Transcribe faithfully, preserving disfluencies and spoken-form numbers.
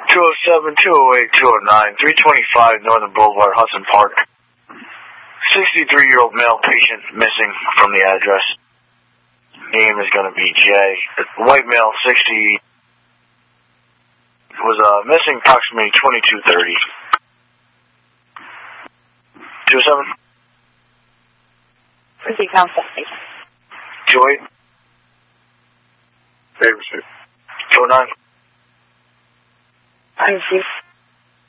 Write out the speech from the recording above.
two oh seven, two oh eight, two oh nine, three twenty-five Northern Boulevard, Hudson Park. sixty-three-year-old male patient missing from the address. Name is going to be Jay. White male, sixty, was uh, missing approximately twenty-two thirty. two oh seven? Proceed, counsel. two oh eight? two oh nine? I received.